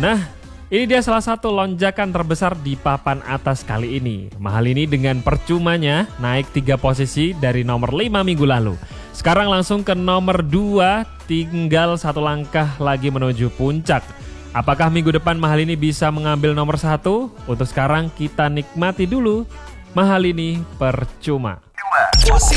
Nah, ini dia salah satu lonjakan terbesar di papan atas kali ini. Mahalini dengan percumanya naik 3 posisi dari nomor 5 minggu lalu. Sekarang langsung ke nomor 2, tinggal 1 langkah lagi menuju puncak. Apakah minggu depan Mahalini bisa mengambil nomor 1? Untuk sekarang kita nikmati dulu Mahalini percuma.